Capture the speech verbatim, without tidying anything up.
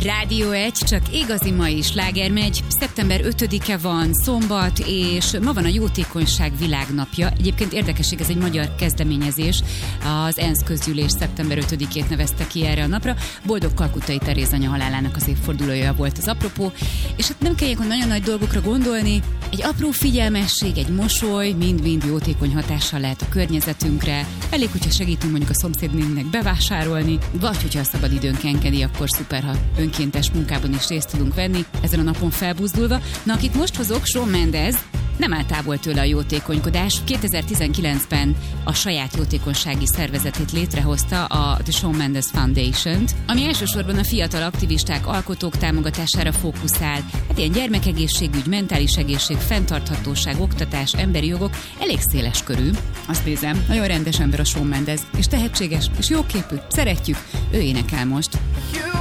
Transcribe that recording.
Rádió egy, csak igazi mai sláger megy. szeptember ötödike van, szombat, és ma van a Jótékonyság Világnapja. Egyébként érdekesség, ez egy magyar kezdeményezés. Az ENSZ közgyűlés szeptember ötödikét nevezte ki erre a napra. Boldog Kalkuttai Teréz anya halálának az évfordulója volt az apropó. És hát nem kell ilyenkor nagyon nagy dolgokra gondolni. Egy apró figyelmesség, egy mosoly, mind-mind jótékony hatással lehet a környezetünkre. Elég, hogyha segítünk mondjuk a szomszédnénknek bevásárolni, vagy hogyha a szabad időnk engedi, akkor szuper, ha önkéntes munkában is részt tudunk venni, ezen a napon felbuzdulva. Na, akit most hozok, Shawn Mendes, nem áll távol tőle a jótékonykodás. kétezer-tizenkilencben a saját jótékonysági szervezetét létrehozta, a The Shawn Mendes Foundation-t, ami elsősorban a fiatal aktivisták, alkotók támogatására fókuszál. Hát ilyen gyermekegészségügy, mentális egészség, fenntarthatóság, oktatás, emberi jogok, elég széles körű. Azt nézem, nagyon rendes ember a Shawn Mendes, és tehetséges, és jóképű, szeretjük, ő énekel most.